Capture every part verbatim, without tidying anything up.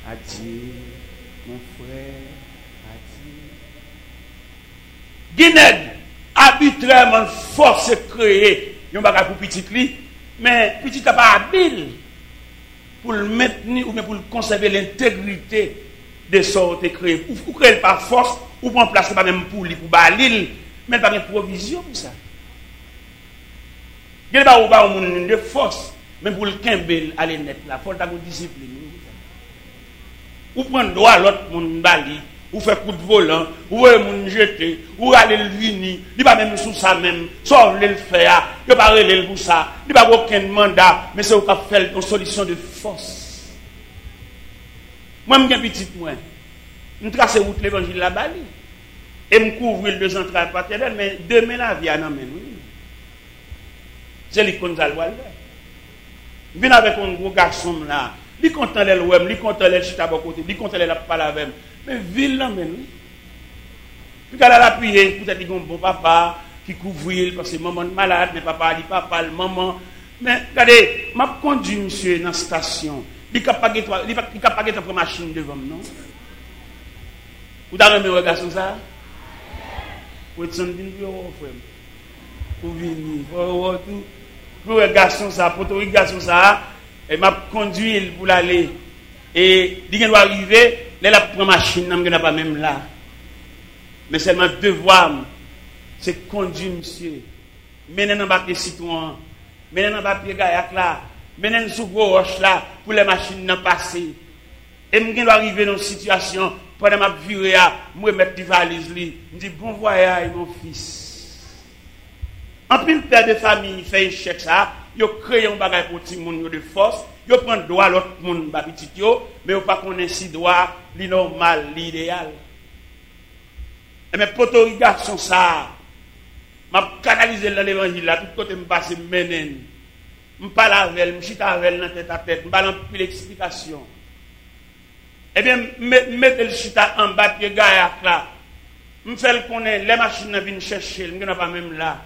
Adieu, mon frère, adieu. Guinée, arbitrairement, force créer, yon bagay pour petit li, mais petit n'a pas habile pour le maintenir ou bien pour conserver l'intégrité de sortes créé. Ou créer par force, ou prendre place pas même pour lui, pour balil, mais pas de provision pour ça. Il n'y a pas de force, mais pour le kembel aller net là, il faut avoir discipline. Ou prendre droit à l'autre monde bali, ou faire coup de volant, ou moun jeter, ou aller le vini, il pas même sous ça même, sauf le faire, il pas relé pour ça, il pas aucun mandat, mais c'est au cap faire une solution de force. Moi je suis petit moi. Je trace route l'évangile la bali et me couvrir le deux entrailles paternelles, mais demain la vie en amène. C'est l'icône de la je viens avec un gros garçon là. Il content les web, il content les chita à côté, il content les la parler avec. Mais ville là men. Puis qu'elle a appuyé, peut-être qu'il y a un bon papa qui couvre parce que maman est malade, mais papa dit papa, le maman. Mais regardez, m'a conduit monsieur dans la station. Il n'a pas de ta machine devant non. Vous avez un garçon ça? Vous êtes un frère. Pour venir, pour tout. Pour un garçon ça, pour un garçon ça, et m'a conduit pour aller. Et il doit arriver, là la première machine n'a pas même là. Mais seulement devoir, c'est conduire monsieur. Mener dans papier citoyen, mener dans papier gaillac là, mener sous gros roche là pour les machines n'en passer. Et je dois arriver dans une situation pendant ma virée, je mettre des valises li, je dis bon voyage mon fils. En plus, père de famille fait un chèque ça, il crée un bagage pour tout le monde de force, il prend droit à l'autre monde petit yo, mais il pas connaît si droit, li normal, l'idéal. Et mes potos garçons ça, m'a canalisé dans l'évangile là, tout côté me passe menen. Me parle avec elle, me chita avec elle dans tête à tête, me parle en plus d'explication. Eh bien, mettez le chita en bas de gars là. Me fait le connaître, les machines viennent chercher, me n'a pas même là.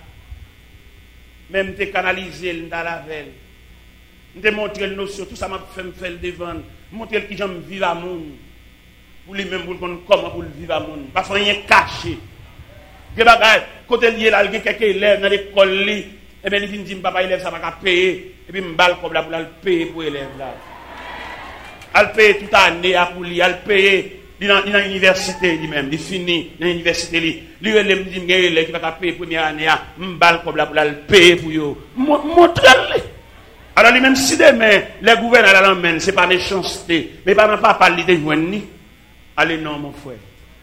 Même te canaliser dans la veille. Me montrer le notion, tout ça m'a fait me faire le devant, montrer qui j'aime vivre à monde. Pour lui même pour comment pour vivre à monde. Pas rien caché. Que bagay, côté lié là, il y a quelques élèves dans l'école li, et bien il vient dire papa élève ça va pas payer et puis me balle comme là pour le payer pour élève là. Elle paye toute année pour lui, elle paye dans l'université lui-même, il finit dans l'université lui. Lui il me dit il y a élève qui va pas payer première année, me balle comme là pour le payer pour yo. Montre-le. Alors lui-même si demain les gouverneurs l'emmènent, c'est pas méchanceté, mais pas pas parler de joindre ni. Allez non mon frère.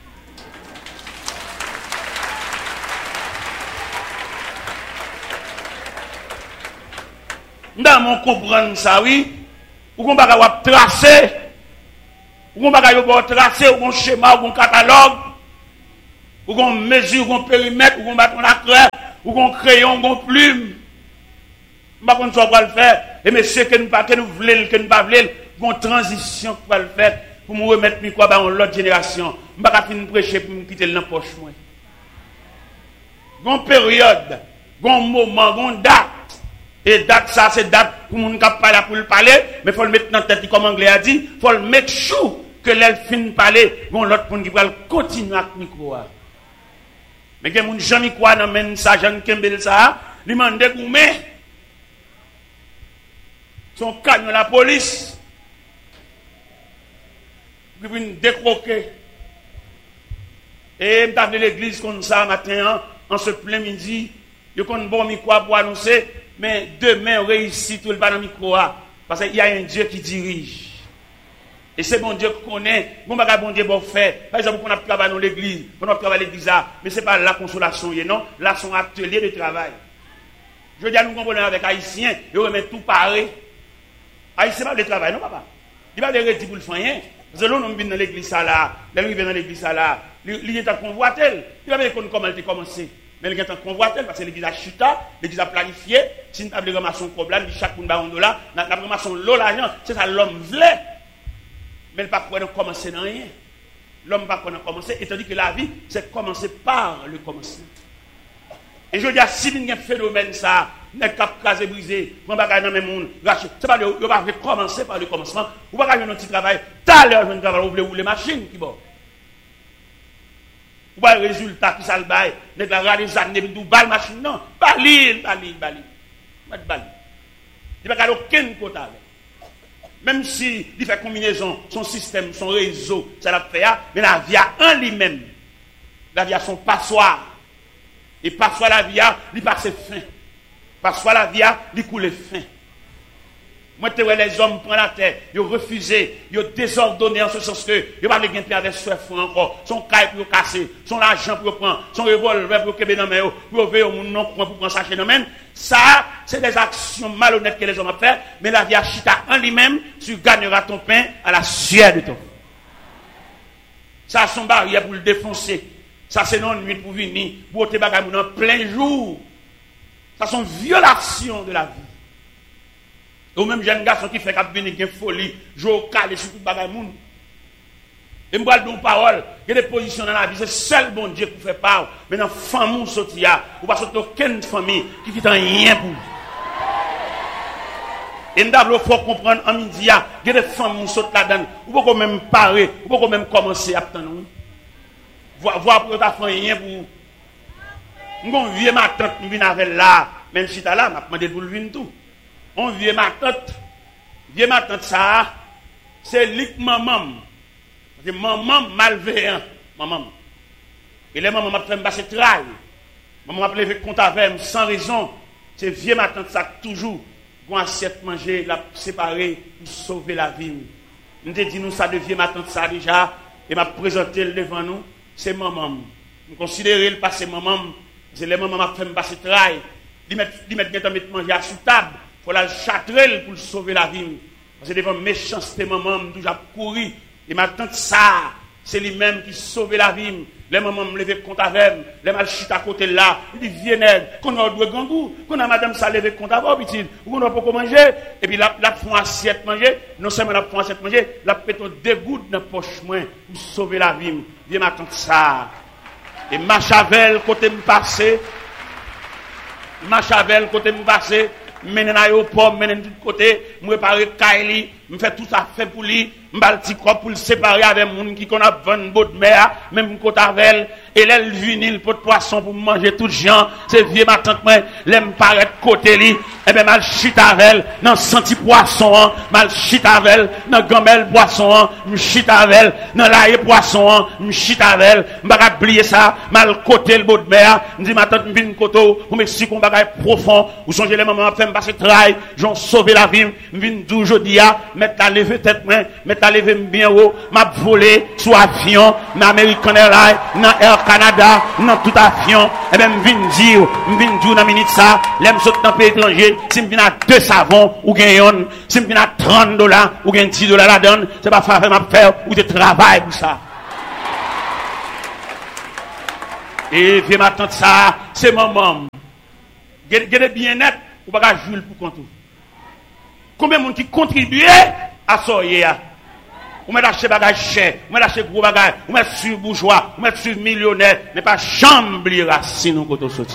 Dans mon comprendre ça oui, ou qu'on va tracer, ou qu'on va tracer, ou qu'on schéma, ou qu'on catalogue, ou qu'on mesure, ou qu'on périmètre, ou qu'on bat on acteur, ou qu'on crayon, ou qu'on plume. Pas qu'on soit le faire, et monsieur que nous pas que nous voulons, que nous pas voulons, qu'on transition pour le faire, pour me remettre micro dans l'autre génération. Je pas finir prêcher pour me quitter dans poche moi. Gon période, gon moment, gon date. Et date ça c'est date pour moun k'ap parler pour le parler, mais faut le mettre dans tête comme anglais a dit, faut le mettre chou que l'elle fin parler, gon l'autre monde qui va continuer avec micro. Mais que moun Jean quoi dans men ça Jean Kembel ça, lui mande goumé. Son camion la police. Qui vient décroquer. Et m't'a appelé l'église comme ça matin en ce plein midi, yo kon bon micro pour annoncer. Mais demain, on réussit tout le pas dans le micro. Parce qu'il y a un Dieu qui dirige. Et c'est bon Dieu qu'on connaît. Bon, bah, bon Dieu, bon fait. Par exemple, on a travaillé dans l'église. On a travaillé dans l'église. Mais ce n'est pas la consolation. Non, là, c'est un atelier de travail. Je veux dire, nous comprenons avec Haïtiens. Ils remettent tout pareil. Haïtien, pas de travail, non, papa. Il va de redire pour le faire. Parce que là, nous venons dans l'église là. Là, nous venons dans l'église là. Il est en convoitel. Il va dire comment elle a commencé. Mais il y a un convoitel parce que l'église a chuta, l'église a planifié. Si nous avons ramassé un problème, chaque monde a un dollar, nous avons ramassé l'eau, l'argent, c'est ça l'homme voulait. Mais il ne peut pas commencer dans rien. L'homme ne peut pas commencer, et tandis que la vie, c'est commencer par le commencement. Et je dis, si il y a un phénomène, ça, n'est qu'à caser brisé, prend bagage dans même monde, racheter. C'est pas le, il va commencer par le commencement. Ou pas gagner un petit travail, t'as l'heure de travail, vous voulez rouler machine qui bon. Ou pas le résultat qui ça le bail, n'est pas les années de balle machine non, pas l'île, pas l'île, pas l'île. Pas de balle. Il n'y a pas aucun côté avec. Même si il fait combinaison, son système, son réseau, ça l'a fait, mais la vie a en lui-même. La vie a son passoire. Et passoire la vie a, il passe fin. Passoire la vie a, il coule fin. Moi, tu vois les hommes prennent la terre, ils ont refusé, ils ont désordonné en ce sens que ils n'ont pas de gain avec ce fou encore. Son caille pour casser, son argent pour prendre, son revolver pour qu'il dans main, pour ouvrir au monde non pour prendre ça chez nous-mêmes. Ça, c'est des actions malhonnêtes que les hommes ont fait, mais la vie a chita en lui-même, tu gagneras ton pain à la sueur de ton. Ça, son barrière pour le défoncer. Ça, c'est non nuit pour venir, pour te bagaille en plein jour. Ça, sont violations de la vie. Ou même jeune garçon qui fait qu'il y a une folie, jouer au calé sur tout le bagage. Et je vais dire parole, il y a des positions dans la vie, c'est seul bon Dieu qui fait part. Mais dans la famille, il y a aucune famille qui ne fait rien pour vous. Et nous devons comprendre en midi, il y a des familles qui sautent là-dedans. Vous pouvez même parer, vous pouvez même commencer à attendre. Voir pour ta famille rien pour vous. Je viens ma tante, je viens avec là, même si tu es là, je demandé pour le venir tout. On vient ma tante, vient ma tante ça, c'est lik maman. C'est maman malveillant, maman. Et les mamans m'a fait me passer travail. Maman m'a levé compte avec sans raison. C'est vieux ma tante ça toujours, pour assiette manger, la séparer pour sauver la vie. Nous te dit nous ça de vieux ma tante ça déjà, et m'a présenté devant nous, c'est maman. Nous considérons le passé maman, c'est les mamans m'a fait me passer travail. Ils mettent ils mettent manger à sous table. Il faut la châtrer pour sauver la vie. Parce que devant méchanceté, maman, toujours couru. Et ma tante, ça, c'est lui-même qui sauve la vie. Les mamans me lever compte avec, les mal chute à côté là. Il dit, viens nègre, qu'on a deux gangou, qu'on a madame ça lever compte avec, petit, ou qu'on a pas manger. Et puis la, la font assiette manger, non seulement la font assiette manger, la péton deux gouttes dans la poche moins pour sauver la vie. Viens ma tante, ça. Et ma chavel, côté me passer, ma chavel, côté me passer, menen aéroport, menen de tout côté, me préparer Kylie, me fait tout ça fait pour lui, m'bal petit corps pour le séparer avec moun qui qu'on a vingt bottes de mer, même côté avec et l'elle vinil pot de poisson pour manger tout gens, c'est vieux ma tante moi, l'aime paraître côté li, et ben mal chita avec dans senti poisson, mal chita avec dans gamelle poisson, me chita avec dans l'ail poisson, me chita avec, m'baka oublier ça, mal côté le botte de mer, me dit ma tante me vinn koto, pour m'expliquer un bagage profond, ou songez les mamans fait me passer travail, j'ont sauvé la vie, me vinn dou jodi a, mettre la lever tête moi, mettre la lever bien haut, m'a volé sous avion, dans American Airlines, dans Air Canada, dans tout avion, et ben m'vin dire, m'vin dire dans minute ça, l'aime saute dans pays étranger, si m'vin à deux savons ou gagne, si m'vin à trente dollars ou gagne dix dollars la donne, c'est pas faire m'a faire ou de travail pour ça. Et viens m'attendre ça, c'est maman. Gardez bien net, ou pas jouer pour compte. Combien de monde qui contribue à ça hier? Ou met acheter bagage cher, ou met acheter gros bagage, ou met sur bourgeois, ou met sur millionnaire, mais pas chambre racine ou côté sorti.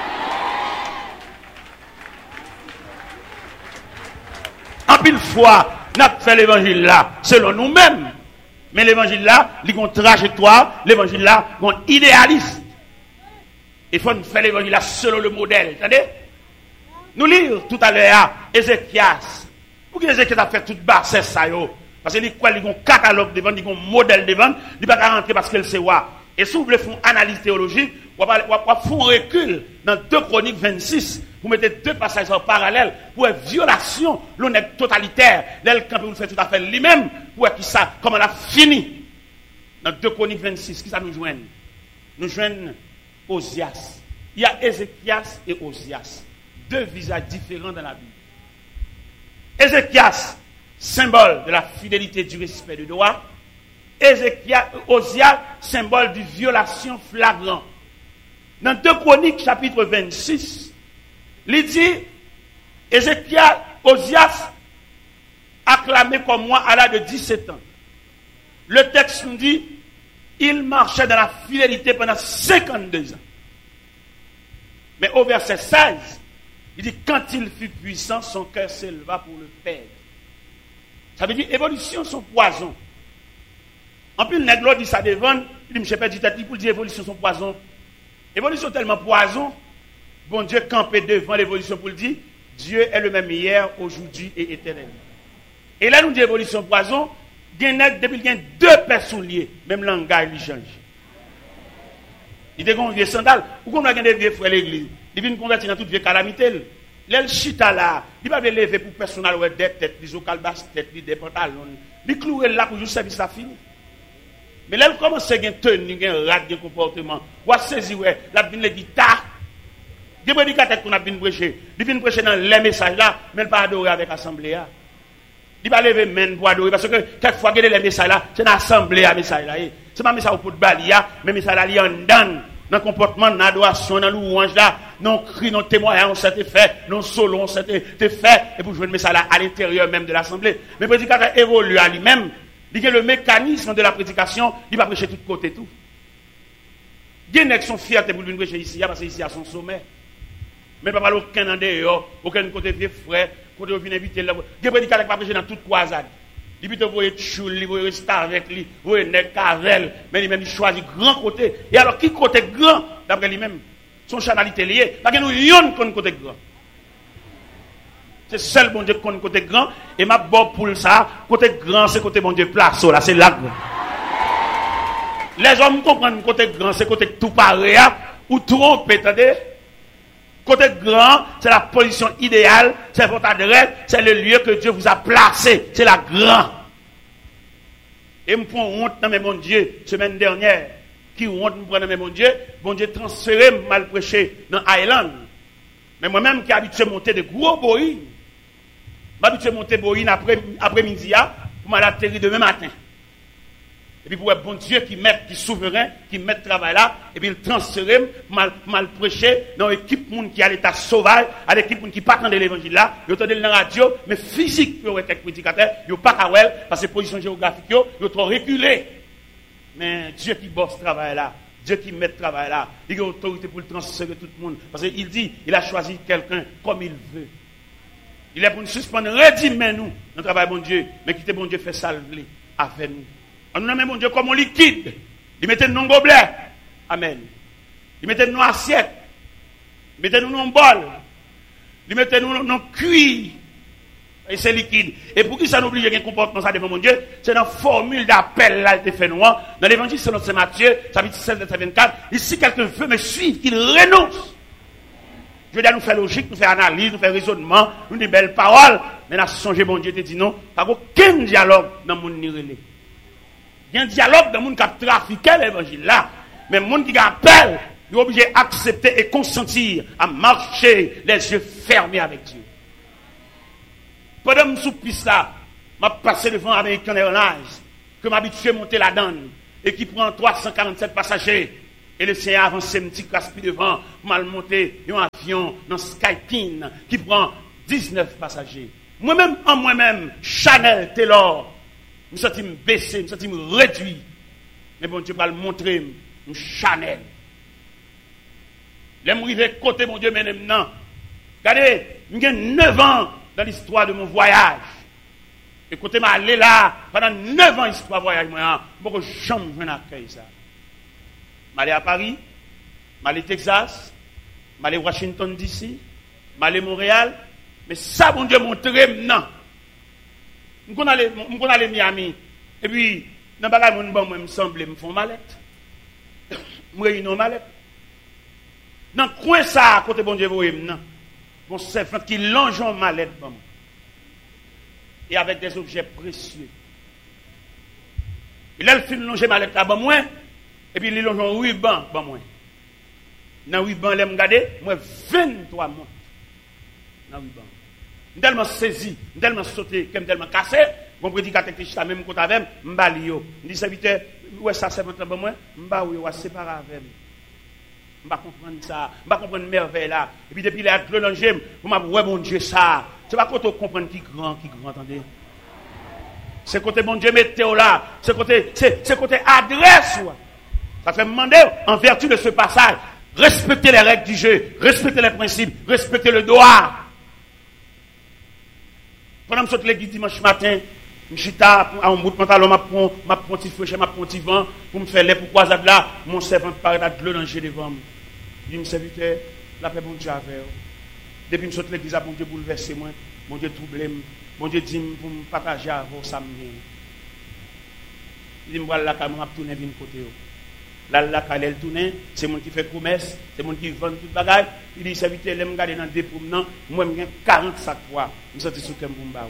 En pile fois, n'a fait l'évangile là selon nous-mêmes. Mais l'évangile là, il y a une trajectoire, l'évangile là, il y a un idéalisme. Il faut faire l'évangile là selon le modèle. Attendez? Nous lire tout à l'heure Ézéchias. Pour que Ézéchias a fait toute basse ça yo. Parce qu'il y a un catalogue devant, il y a un modèle devant, il ne va pas rentrer parce qu'elle sait quoi. Et si vous voulez faire une analyse théologique, vous allez faire un recul dans deux Chroniques vingt-six. Vous mettez deux passages en parallèle pour une violation, l'honnête totalitaire. L'elle, quand vous le faites tout à fait lui-même, pour qui ça, comment elle a fini. Dans deux Chroniques vingt-six, qui ça nous joigne? Nous joignent Osias. Il y a Ézéchias et Osias. Deux visages différents dans la Bible. Ézéchias, symbole de la fidélité, du respect du droit. Ézéchias, Osias, symbole de violation flagrante. Dans deux Chroniques, chapitre vingt-six, il dit, Ézéchias, Osias, acclamé comme moi à l'âge de dix-sept ans. Le texte nous dit, il marchait dans la fidélité pendant cinquante-deux ans. Mais au verset seize, Il dit, quand il fut puissant, son cœur s'éleva pour le perdre. Ça veut dire, évolution, son poison. En plus, le nègre dit ça devant, il dit, je ne sais pas, il pour dire, évolution, son poison. Évolution tellement poison, bon Dieu campé devant l'évolution pour le dire, Dieu est le même hier, aujourd'hui et éternellement. Et là, nous dit évolution poison, depuis qu'il y a deux personnes liées, même langage, il change. Il dit qu'on vieux sandal, ou qu'on a des vieux frères l'église, il vient convertir dans toute vieille calamité. L'el chita là, il va lever pour personnel ou des têtes, des ocalbas têtes, des pantalons, il clouer là pour juste service à fini. Mais là, il commence à gagner tenue, un rat, un comportement. Ou à saisir, la vine le guitare. Des prédicateurs qu'on a bien prêché. Il vient prêcher dans les messages là, mais il pas adorer avec l'assemblée. Il va lever main pour adorer. Parce que quelquefois, les messages là, c'est dans l'assemblée à message là. C'est pas message pour balia, mais message là, il y a un dan. Dans le comportement, dans l'adoration, dans louange là, non cri, non témoignage, on s'était fait, non solo, on s'était fait. Et pour jouer le message là à l'intérieur même de l'assemblée. Mais le prédicateur évolue à lui-même. Il y a le mécanisme de la prédication, il va prêcher de tous côtés tout. Il y a qui sont fiers pour venir prêcher ici, parce que ici à son sommet. Mais pas aucun en dehors, aucun côté vieux frère, côté vient inviter là. Il y a prédicateur qui va prêcher dans toute croisade. Il peut voyer choule, il voyer rester avec lui, voyer nek cavel, mais lui-même il choisit grand côté. Et alors qui côté grand d'après lui-même, son chanalité lié, parce que nous yon qu'on côté grand. C'est seul bon Dieu qu'on côté grand et ma bon pour ça, côté grand c'est côté bon Dieu place là, c'est là. Les hommes comprennent côté grand c'est côté tout pareil ou trompe, attendez. Côté grand, c'est la position idéale, c'est votre adresse, c'est le lieu que Dieu vous a placé, c'est la grande. Et me prend honte dans mes bon Dieu, semaine dernière, qui honte me prend dans mes bon Dieu, bon Dieu transféré mal prêché dans Island. Mais moi-même qui habitué à monter de gros boïs, m'habitué à monter boïs après après-midi pour m'aller atterrir demain matin. Et puis pour être bon Dieu qui met, qui est souverain, qui met le travail là, et puis il transfère, mal, mal prêché, dans l'équipe monde qui a l'état sauvage, à l'équipe monde qui pas de l'évangile là, ils entendent dans la radio, mais physique, pour être prédicateur, ils pas qu'à well, parce que position géographique, ils trop reculé. Mais Dieu qui bosse ce travail là, Dieu qui met le travail là, il a autorité pour le transférer tout le monde. Parce qu'il dit, il a choisi quelqu'un comme il veut. Il est pour nous suspendre, redimez nous, notre travail bon Dieu, mais quittez bon Dieu fait salver avec nous. On nous met mon Dieu comme un liquide. Il mettait nous dans gobelet. Amen. Il mettait nous dans assiette. Il mettait nous dans bol. Il mettait nous dans cuir. Et c'est liquide. Et pour qui ça n'oublie un comportement ça devant mon Dieu, c'est dans la formule d'appel là, il fait noir. Dans l'évangile selon Saint Matthieu, chapitre sept, verset vingt-quatre, ici quelqu'un veut me suivre, qu'il renonce. Je veux dire, nous faire logique, nous faire analyse, nous faire raisonnement, nous des belles paroles. Mais là, songez, mon Dieu te dit non, pas aucun dialogue dans mon nirélé. Il y a un dialogue dans le monde qui a trafiqué l'évangile là. Mais le monde qui appelle, il est obligé d'accepter et consentir à marcher les yeux fermés avec Dieu. Pendant que je suis sous là, je suis passé devant American Airlines, que je m'habitue à monter la donne, et qui prend trois cent quarante-sept passagers. Et le Seigneur avance un petit caspi devant, mal monté un avion dans Skyteam, qui prend dix-neuf passagers. Moi-même, en moi-même, Chanel Taylor, je me sens baissé, je me sens réduit. Mais bon Dieu va le montrer, un Chanel. Les m'arriver côté mon Dieu maintenant. Regardez, j'ai neuf ans dans l'histoire de mon voyage. Et côté m'a allé là, pendant neuf ans histoire voyage, moi, je ne peux jamais accueillir ça. Je suis à Paris, je suis à Texas, je suis à Washington D C, je suis à Montréal. Mais ça, mon Dieu, montre maintenant. Je suis allé à Miami. Et puis, dans le bagage, je me semble, je me fais une mallette. Je me réunis une mallette. Dans le coin, ça, à côté, bon Dieu, vous voyez maintenant. Mon servant qui longe en mallette. Et avec des objets précieux. Il a le film longer mallette là, bon, moi. Et puis, il longe en ruban, bon, moi. Dans le ruban, il me regarde, moi, vingt-trois mois. Dans le ruban. Je suis tellement saisi, je suis tellement sauté, je suis tellement cassé. Mon prédicateur qui est même côté avec moi, je suis je dis, serviteur, ouais, ça c'est votre bon moi, je suis séparé avec moi. Je ne comprends pas ça, je ne comprends pas merveille là. Et puis depuis les glolangés, vous m'avez ouais, mon Dieu, ça. C'est pas quand on comprend qui grand, qui grand, attendez. C'est côté bon Dieu, météo là, c'est côté, c'est côté adresse. Ça fait demander, en vertu de ce passage, Respectez les règles du jeu, respectez les principes, respectez le droit. Pendant que je saute l'église dimanche matin, je suis à un bout de pantalon, je prends un petit feu, je prends un petit vent, pour me faire les pour croisade là, mon servant paraît de l'eau dans le devant. Je dis, mon serviteur, la paix, bon Dieu, avec vous. Depuis que je saute l'église, bon Dieu bouleversé moi, bon Dieu troublé, bon Dieu dit pour me partager avec vous, ça me vient. Il dit, je vais là, je vais tourner vers côté. Là, là, quand elle tourne, c'est mon qui fait promesse, c'est mon qui vend tout le bagage. Il dit, serviteur, je me regarde dans deux promenants, moi, je j'ai quarante sacs poids. Je me sens sur le bomba.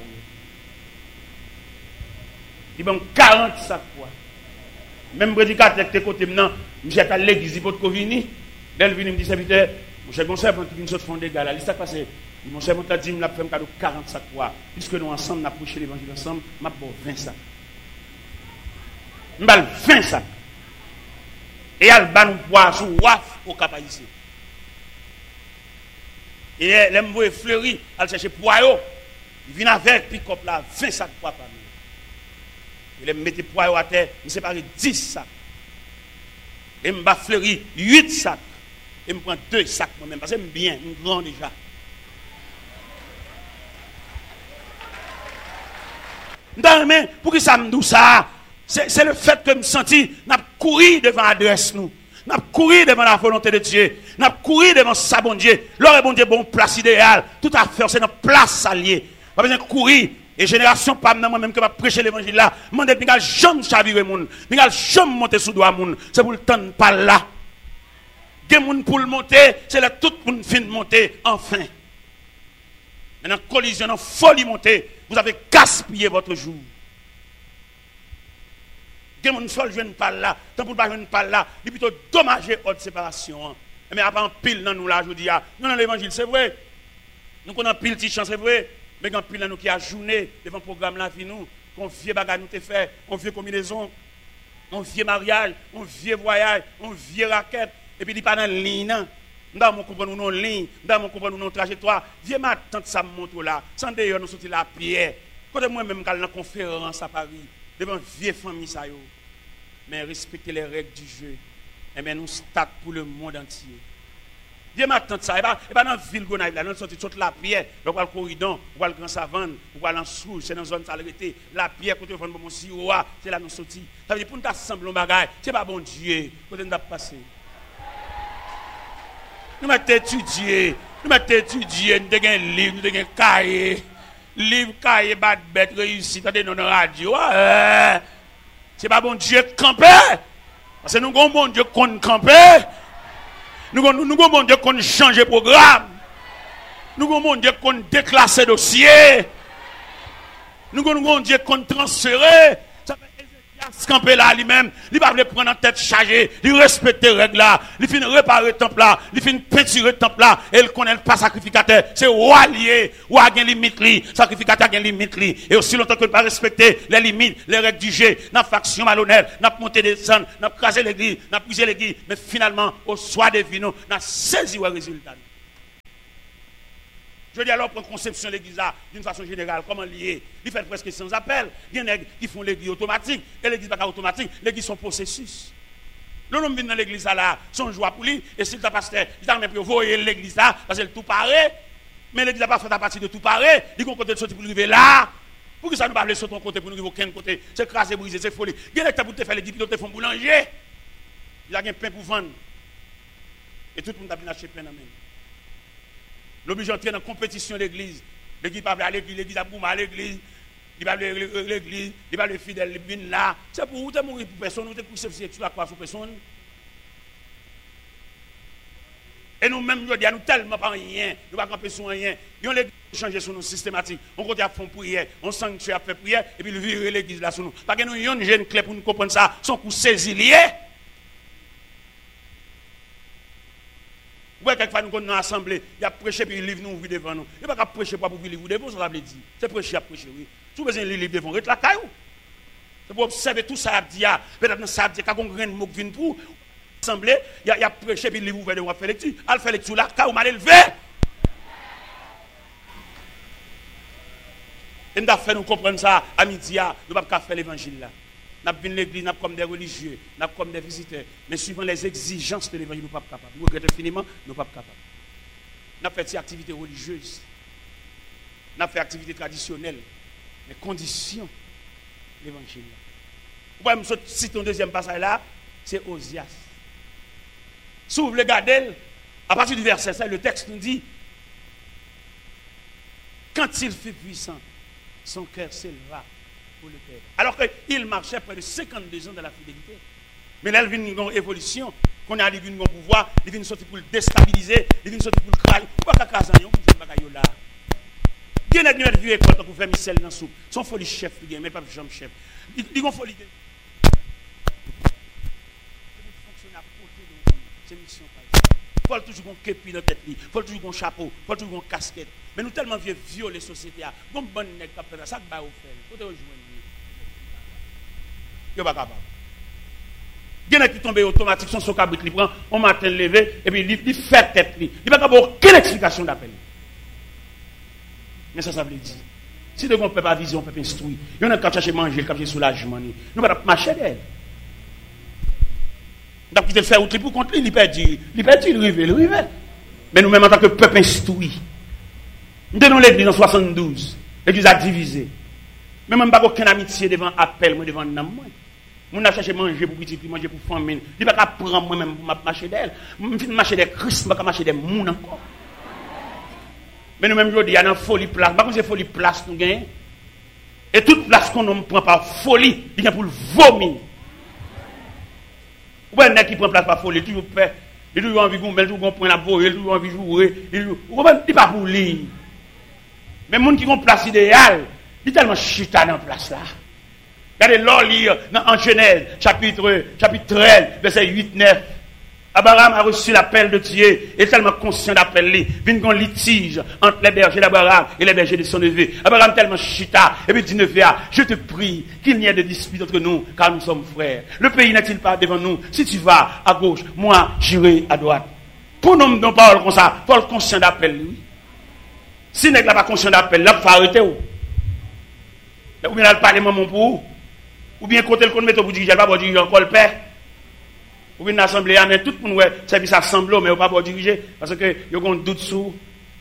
Il dit, quarante sacs poids. Même prédicateur qui est côté maintenant, je suis à l'église, il faut que venir. Elle vient me dit, serviteur, mon cher conseil, quand tu viens de fond des gars, là, il s'est passé. Mon cher conseil, dit, je fait un cadeau quarante sacs poids. Puisque nous ensemble, nous avons prêché l'évangile ensemble, je vais vingt sacs. Je vais vingt sacs. Et elle va nous boire sous waf au cap ici. Et elle me voit fleuri, elle cherche poireau. Il vient avec pick-up là, vingt sacs poids par nous. Il me met poireau à terre, il me sépare dix sacs. Et me bat fleuri, huit sacs. Et me prend deux sacs moi-même, parce que je bien, je suis grand déjà. Dans mais pour que ça me dise ça? C'est le fait que je me senti, n'a couru devant l'adresse nous. N'a couru devant la volonté de Dieu. N'a couru devant sa bon Dieu. L'heure bon Dieu, bon place idéale. Tout à fait, c'est notre place alliée. Pas besoin de courir. Et génération, pas moi-même que va prêcher l'évangile là. Je me dis, je jamais chavirer moun. Je jamais monter sous doigt moun. C'est pour le temps pas là. Des moun pour le monter, c'est là tout le monde fin de monter, enfin. Maintenant, collision, non, folie monter. Vous avez gaspillé votre jour. Gen moun sol jwenn pas là, tant pour pas jwenn pas là, il plutôt dommager haute séparation. Mais après en pile dans nous là aujourd'hui, nous dans l'évangile, c'est vrai. Nous connaissons pile petit chance, c'est vrai, mais quand pile dans nous qui a journée devant le programme là vie nous, qu'on vieux bagage nous te fait, on vieux combinaison, on vieux mariage, on vieux voyage, on vieux raquette et puis il pas dans ligne. Nous mon comprendre nous ligne, nous mon comprendre nous trajectoire. Vieux ma tante ça monte là, sans d'ailleurs nous sortir la pierre. Quand moi même quand dans conférence à Paris devant vieille famille ça yo. Mais respecter les règles du jeu. Et bien nous start pour le monde entier. Dieu m'attend ça. Et pas dans la ville Gonaïve là, nous sorti toute la pierre, on va le corridon, on va le grand savane, on va en sous, c'est dans zone salubrité. La pierre côté vendre mon sirop, c'est là nous sorti. Ça veut dire pour nous assembler un bagage, c'est pas bon Dieu. Côté nous passer. Nous mettons étudier, nous mettons étudier, nous avons un livre, nous avons un cahier. Livre, cahier, bad bête, réussite, dans nos radios. C'est pas bon Dieu camper. Parce que nous avons bon Dieu qu'on camper. Nous avons bon Dieu qu'on change programme. Nous avons bon Dieu qu'on déclasse dossier. Nous avons bon Dieu qu'on transfère. Ça fait Ézéchias camper là lui-même. Il va le prendre en tête chargée. Il respecte les règles là. Il finit réparer le temple là. Il finit peinturer le temple là. Et il connaît pas sacrificateur. C'est roi lié. Roi a une limite li. Sacrificateur a une limite li. Et aussi longtemps que ne pas respecter les limites, les règles du jeu, n'a faction malhonnête, n'a monté des sangs, n'a crasé l'église, n'a brisé l'église. Mais finalement, au soir des vinos, n'a saisi le résultat. Je dis alors, pour conception de l'église là, d'une façon générale, comment lier? Il fait presque sans appel. Il y en a qui font l'église automatique. Et l'église n'est pas automatique, l'église sont processus. L'homme vient dans l'église là, son joie pour lui, et s'il t'a pasteur, il t'a même pour voyer l'église là, parce que tout paraît. Mais l'église n'a pas fait à partir de tout paraît. Il y a un côté de sortir pour arriver là. Pour que ça ne pas aller sur ton côté, pour nous arriver aucun côté. C'est crasé, brisé, c'est folie. Il y a des gens qui font l'église, qui font boulanger. Il y a un pain pour vendre. Et tout le monde a bien acheté pain dans même. L'obligé d'entrer dans la compétition de l'église. L'église va à l'église, l'église a boum à l'église. Il va à l'église, il va le fidèle, il vient là. C'est pour vous, mourir pour personne, vous êtes couché sur la croix sur personne. Et nous-mêmes, nous disons, nous tellement pas rien, nous ne pouvons pas camper sur rien. Nous avons changé sur nous systématique. On continue à faire prière, on sanctuaire à faire prière, et puis le virer l'église là sur nous. Parce que nous avons une jeune clé pour nous comprendre ça, son coup saisi lié. Vous voyez, quelquefois, nous sommes dans l'assemblée, il y a prêché, puis il livre nous devant nous. Il n'y a pas prêcher pour vous livre devant, ça veut dire. C'est prêcher à prêcher, oui. Si vous avez un livre devant, reste la caille. C'est pour observer tout ça, peut-être que ça a dit, quand on a un mot qui vient pour l'assemblée, il y a prêché, puis il livre ouvert devant, faire lecture. Elle fait lecture là, quand on m'a élevé. Et nous avons fait nous comprendre ça à midi, nous ne pouvons pas faire l'évangile là. Nous venons l'église, nous comme des religieux, nous comme des visiteurs. Mais suivant les exigences de l'évangile, nous ne sommes pas capables. Nous regrettons infiniment, nous ne sommes pas capables. Nous avons fait des activités religieuses. Nous avons fait des activités traditionnelles. Les conditions de l'évangile. Vous pouvez me citer un deuxième passage là, c'est Osias. Si vous voulez regarder, à partir du verset cinq, le texte nous dit, quand il fut puissant, son cœur s'éleva pour le Père. Alors qu'il marchait près de cinquante-deux ans dans la fidélité. Mais là, il vient une évolution, qu'on a arrivé à un pouvoir, il vient sortir pour le déstabiliser, il vient sortir pour le crailler. Pourquoi il y a un là? Il y a des vieux écoles pour faire Michel dans la soupe. Son folie chef, mais pas jamais chef. Il y a une folie. C'est mission. Il faut toujours un képi dans la tête, il faut toujours un chapeau, il faut toujours une casquette. Mais nous tellement vieux violer la société, comme bon nèg qui fait ça, ça va au faire. Côté rejoindre. Yo pas capable. Il y en a qui tombent automatique son son cabrit, il prend on matin levé et puis il fait tête lui. Il pas capable aucune explication d'appel. Mais ça ça veut dire si de on peut pas vision, on peut pas instruire. Il y en a qui chercher manger, qui chercher soulagement. Nous pas marcher d'elle. Donc, il te fait outre pour contre lui, il perd, il perd, il rive, il rive. Mais nous-mêmes, en tant que peuple instruit, nous donnons l'église en soixante-douze, l'église a divisé. Mais même pas aucune amitié devant appel, moi, devant nam, moi. Nous avons cherché manger pour petit, manger pour famille. Il ne va pas prendre moi-même pour marcher d'elle. Je ne marcher des Christ, je ne vais pas marcher des mouns encore. Mais nous-mêmes, il y a une folie place. Par contre, c'est folie place, nous gagnons. Et toute place qu'on ne prend par folie, il y a pour le vomir. Ou bien, qui prend place par folie, il toujours fait, il toujours envie de gommer, il toujours prendre la voie, il toujours envie de jouer, il n'est pas pour lui. Mais les gens qui ont place idéale, il est tellement chita dans la place là. Regardez, l'on lit en Genèse, chapitre, chapitre treize, verset huit neuf. Abraham a reçu l'appel de Dieu, il est tellement conscient d'appel lui. Il y a un litige entre les bergers d'Abraham et les bergers de son neveu. Abraham tellement chita, et puis dit neveu, je te prie qu'il n'y ait de dispute entre nous, car nous sommes frères. Le pays n'est-il pas devant nous? Si tu vas à gauche, moi j'irai à droite. Pour nous, non parole comme ça, faut être conscient d'appel lui. Si n'est pas conscient d'appel, là, il faut arrêter. Ou bien là, le parlement mon pour ou bien côté le compte mettre pour diriger, pas pour diriger encore le père. Ou bien l'assemblée, mais tout le monde ouais, service assemblée, mais pas pour diriger, parce que il y a un doute sur.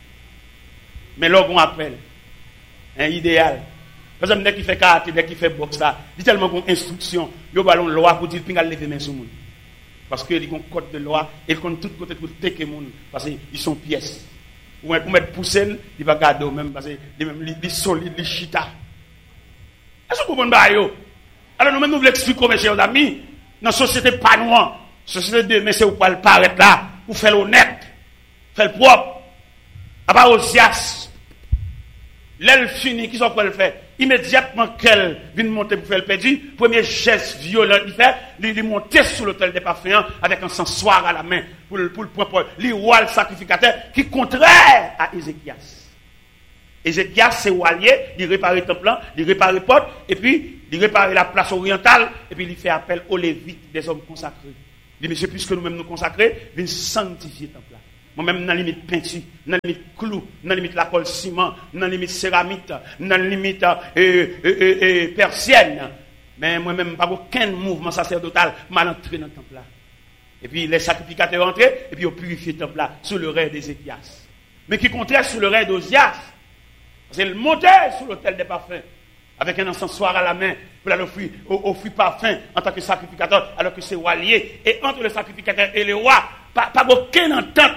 Mais là, on appelle. Un idéal. Par exemple, dès qu'il fait karaté, dès qu'il fait boxe, là, il y a tellement qu'on instruction, il y a une loi pour dire qu'il a lever main sur le monde. Parce qu'il y a un code de loi, et qu'on tout côté pour teker le monde, parce qu'ils sont pièces. Ou pour mettre poussel, il va garder même, parce qu'il est solide, il est chita. Est-ce que vous comprenez? Alors nous-mêmes, nous voulons expliquer, mes chers amis, dans la société pas noire, société de mais c'est où le paraître là, pour faire l'honnête, faire le propre. À part Osias, l'aile fini, qui sont pour le faire? Immédiatement qu'elle vient monter pour faire le perdu, premier geste violent il fait, il monter sur l'autel des parfums avec un sensoir à la main pour le pour le propre, le roi le sacrificateur qui contraire à Ézéchias. Ézéchias c'est allié, il répare le temple, il répare les portes et puis il répare la place orientale et puis il fait appel aux lévites des hommes consacrés. Il dit monsieur puisque nous-mêmes nous consacrer, viens sanctifier le temple. Moi-même, dans la limite peinture, dans la limite clou, dans la limite la colle ciment, dans la limite céramique, dans la limite euh, euh, euh, euh, persienne. Mais moi-même, pas aucun mouvement sacerdotal mal entré dans le temple là. Et puis les sacrificateurs entrés, et puis ils ont purifié le temple là, sous le règne d'Ézéchias. Mais qui contraire sous le règne d'Osias. C'est le monter sur l'autel des parfums, avec un encensoir à la main, pour aller offrir, offrir parfum en tant que sacrificateur, alors que c'est roi lié. Et entre le sacrificateur et le roi, pas, pas aucune entente.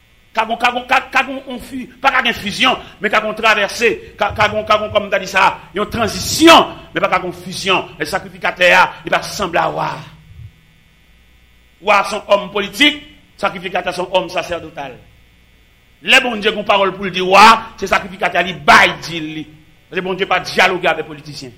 Pas qu'une fusion, mais qu'une traversée, comme tu as dit ça, une transition, mais pas qu'une fusion. Le sacrificateur, il va sembler à roi. Roi sont hommes politiques, sacrificateurs sont hommes sacerdotal. Les bon Dieu qui ont parole pour le dire roi, c'est sacrificateur, il baille dire. Parce que bon Dieu pas dialoguer avec les politiciens.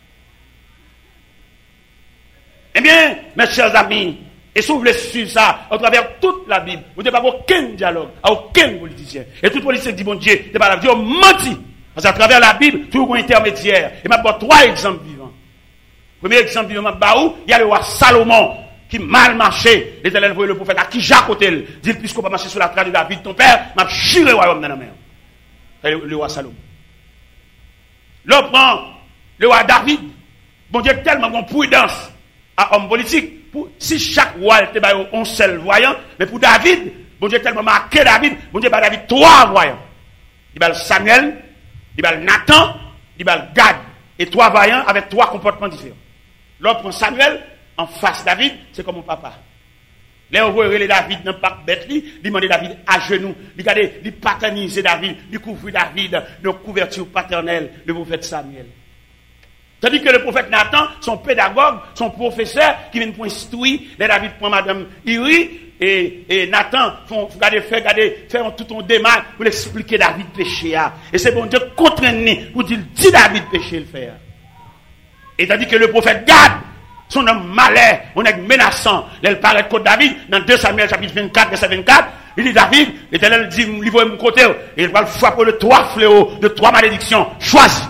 Eh bien, mes chers amis, et si vous voulez suivre ça, à travers toute la Bible, vous n'avez pas aucun dialogue, à aucun politicien. Et tout politicien dit, bon Dieu, n'est pas la Dieu menti. Parce qu'à travers la Bible, toujours un intermédiaire. Et je vais vous trois exemples vivants. Premier exemple vivant, il y a le roi Salomon, qui mal marché. L'Éternel voyait le prophète à qui Jacques Otel. Dit, puisqu'on va marcher sur la trace de David, ton père, m'a chiré le royaume dans la mer. Le, le roi Salomon. L'autre prend le roi David. Bon Dieu tellement bon prudence à homme politique. Pour, si chaque roi était un seul voyant, mais pour David, bon Dieu tellement marqué David, bon Dieu David trois voyants. Il y a Samuel, il y a Nathan, il y a Gad. Et trois voyants avec trois comportements différents. L'autre prend Samuel, en face David, c'est comme mon papa. Là, on voit David dans le parc bête, il demande David à genoux, il regarde, il paternise David, il couvre David de couverture paternelle, le prophète Samuel. Tandis que le prophète Nathan, son pédagogue, son professeur, qui vient pour instruire, les David prend madame Iri, et, et Nathan, font, regardez, fait, regardez, fait tout un démarche pour expliquer David péché. Et c'est bon Dieu contraint pour dire, dis David péché le faire. Et tandis que le prophète Gad, son homme malin, on est menaçant, il paraît contre David, dans deux Samuel chapitre vingt-quatre, verset vingt-quatre, il dit David, l'Éternel dit, livre mon côté, et il va le frapper de trois fléaux, de trois malédictions, choisis.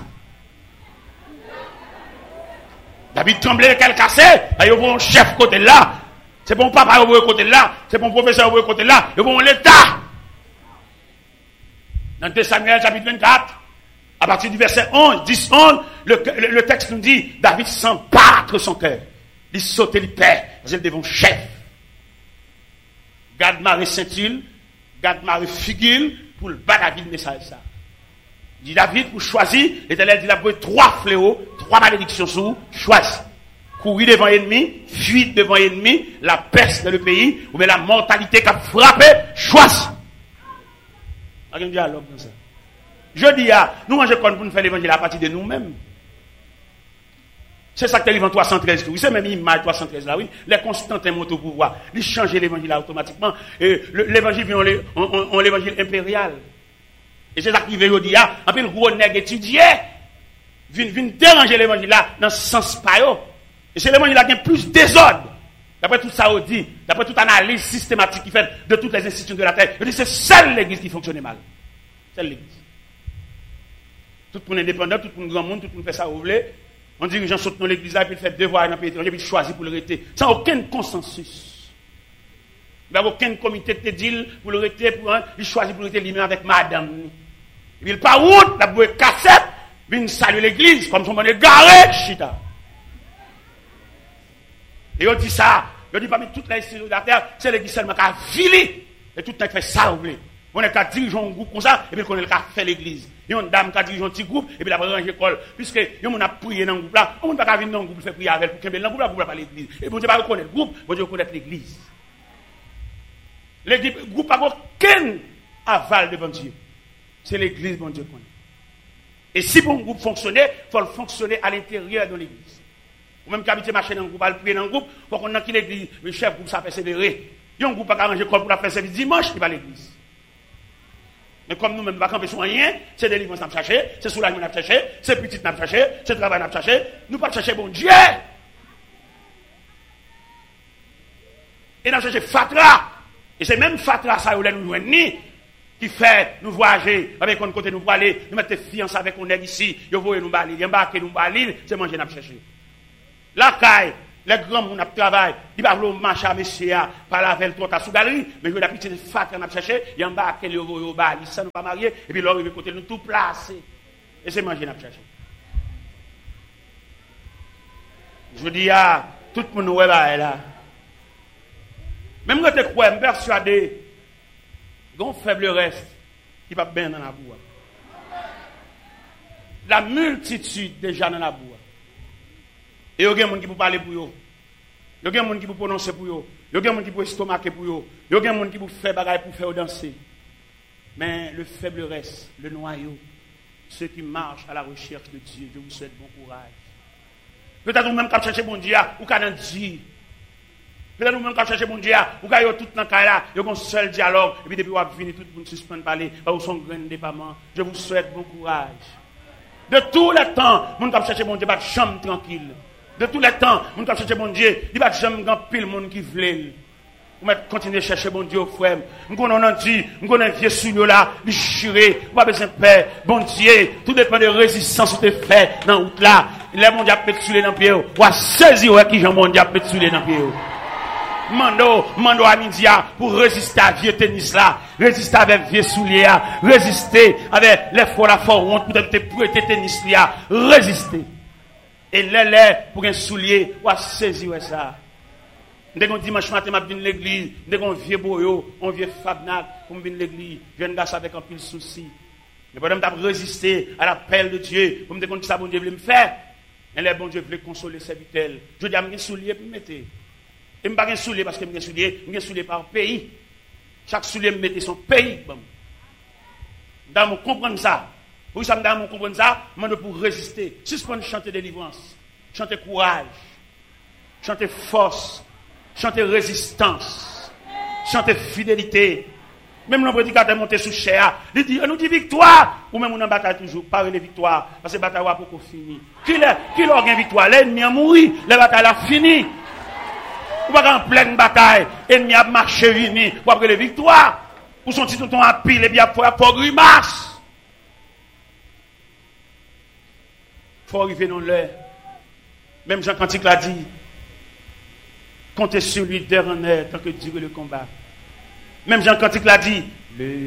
David tremblait, qu'elle cassait, il y a un chef côté là, c'est bon papa au côté là, c'est bon professeur au côté là, il y a l'État. Dans deux Samuel chapitre vingt-quatre, à partir du verset onze, dix, onze, le, le, le texte nous dit, David sent battre son cœur. Il saute les pères, parce qu'il devant chef. Gad Marie Saint-Il, Gad Marie Figil, pour le bas David message ça. Il dit David, pour choisir, l'Éternel dit, il a pris trois fléaux, trois malédictions sous, choisis. Courir devant l'ennemi, fuir devant l'ennemi, la peste dans le pays, ou bien la mortalité qui a frappé, choisis. Il y a un dialogue dans ça. Je dis, ah, nous, on pour nous faire l'évangile à partir de nous-mêmes. C'est ça que l'évangile trois cent treize, oui, c'est même l'image trois cent treize là, oui. Les Constantins montent au pouvoir. Ils changent l'évangile là automatiquement. Et l'évangile vient, on, on, on l'évangile impérial. Et c'est ça qui veut dire, ah, un peu le gros nègre étudié, vient, vient déranger l'évangile là, dans ce sens pas. Et c'est l'évangile là qui a plus désordre. D'après tout ça, on dit, d'après toute analyse systématique qui fait de toutes les institutions de la terre, je dis, c'est seule l'église qui fonctionne mal. Seule l'église. Tout le monde indépendant, tout le monde grand monde, tout le monde fait ça, vous voulez. On dit que les gens sautent dans l'église là, et puis ils font devoir dans le pays étranger, puis ils choisissent pour le rester. Sans aucun consensus. Il n'y a aucun comité de deal pour le rester, pour un, il choisit pour le rester lui-même avec madame. Et puis il part route, la bouée cassette, puis il salue l'église, comme son monde est garé, chita. Et on dit ça, on dit parmi toutes les institutions de la terre, c'est l'église seulement qui a filé, et tout le monde fait ça, vous voulez. On est qu'à diriger un groupe comme ça, et puis on est qu'à faire l'église. Il y a une dame qui a dirigé un petit groupe, et puis la ranger l'école. Puisque, on a prié dans le groupe là, on ne peut pas venir dans le groupe, faire prier avec, pour que le groupe là, le groupe là, pas l'église. Et bon Dieu va reconnaître le groupe, bon Dieu reconnaître l'église. Le groupe n'a aucun aval devant Dieu. C'est l'église, bon Dieu connaît. Et si bon groupe fonctionnait, il faut le fonctionner à l'intérieur de l'église. Ou même qu'habiter marcher dans le groupe, à le prier dans le groupe, il faut qu'on ait qui l'église, le chef groupe, ça fait célérer. Il y a un groupe qui a arrangé l'école pour la faire service dimanche, il va à l'église. Mais comme nous-mêmes, nous ne pouvons pas camper sur rien, c'est délivrance qu'on a cherché, c'est soulagement qu'on a cherché, c'est petit qu'on a cherché, c'est travail qu'on a cherché, nous ne pouvons pas chercher bon Dieu. Et nous cherchons Fatra. Et c'est même Fatra, ça, où nous joignons, qui fait nous voyager avec un côté, nous pour aller, nous mettre fiancés avec un nègre ici, nous voyons nous balir, nous embarquer nous balir, c'est manger qu'on a cherché. La caille, les grands gens qui travaillent, ils ne marcher à monsieur, par la veille, tout à sous galerie, mais ils ont la petite fat qu'on a cherché, ils embarquent les au bal, ils ne sont pas mariés, et puis là, ils vont côté nous tout placer. Et c'est manger qu'on a cherché. Je dis à tout le monde est là. Même quand tu crois, je suis persuadé, il y a un faible reste qui va bien dans la boue. La multitude déjà dans la boue. Et il y a des gens qui peuvent parler pour eux. Il y a des gens qui peuvent prononcer pour eux. Il y a des gens qui peuvent estomaquer pour eux. Il y a des gens qui peuvent faire bagaille pour faire danser. Mais le faible reste, le noyau, ceux qui marchent à la recherche de Dieu, je vous souhaite bon courage. Peut-être vous-même qui cherchez bon Dieu, ou qui avez Dieu. Peut-être vous-même qui cherchez bon Dieu, ou qui avez tout dans le cas là, il y a un seul dialogue, et puis depuis vous avez fini, tout le monde suspend de parler, vous son grand déploiement. Je vous souhaite bon courage. De tous les temps, vous qui cherchez bon Dieu, pas de chambre tranquille. De tous les temps, vous qui cherchez bon Dieu, il n'y a pas de chambre grand pile monde qui veut. Vous continuez à chercher bon Dieu, frère. Nous connaissons dit, nous connaissons vieux souillot là, déchiré, vous pas besoin de paix. Bon Dieu, tout dépend de résistance que tu fais dans la route là. Les monde a pété dans le pied. Ou à saisir qui j'en monde a pété dans le pied. Mando, mando à midi pour résister à vieux tennis là, résister avec vieux souliers, résister avec les fois la forte honte pour te prêter tennis là, résister. Et les pour un soulier, ou à saisir ça. Dès qu'on dimanche matin, je viens à l'église, dès qu'on vieux boyo, on vieux fabnac, pour venir à l'église, je viens de avec un pile souci. Mais pendant que je résister à l'appel de Dieu, pour me dire que ça, bon Dieu voulait me faire, et les bon Dieu voulait consoler ses serviteurs. Je dis à mes souliers pour me mettre. Et je ne pas un soulier parce que je soulier, je soulier par pays. Chaque soulier me mettait son pays. Dans mon comprendre ça. Pour ça, dans mon comprendre ça, je pour résister. Suspendre chanter délivrance, chanter courage, chanter force, chanter résistance, chanter fidélité. Même le prédicateur monté sous chair, il dit, nous dit victoire, ou même on en bataille toujours, parler de victoire, parce que la bataille va pour finir. Qui l'a gagné victoire? L'ennemi a mouru, la bataille a fini. Ou pas en pleine bataille, l'ennemi a marché fini, pour après les victoires, ou son titre à pile, et bien pour faire grimace. Il faut arriver dans l'heure. Même Jean Cantique l'a dit, comptez sur lui dernier tant que dure le combat. Même Jean Cantique l'a dit, le